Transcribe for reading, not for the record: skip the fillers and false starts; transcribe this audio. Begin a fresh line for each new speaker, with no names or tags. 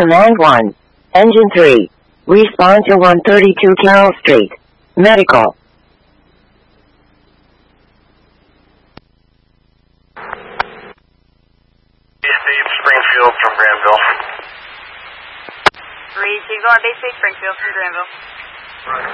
Command 1. Engine 3. Respond to 132 Carroll Street. Medical.
Steve Springfield from Granville.
Reed, so you go on base 6 Springfield from Granville.
Right.